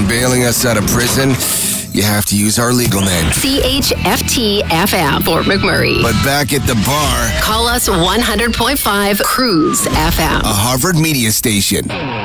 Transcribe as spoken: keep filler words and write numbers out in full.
on bailing us out of prison, you have to use our legal name. C H F T F M, Fort McMurray. But back at the bar, call us one hundred point five Cruise F M. a Harvard media station.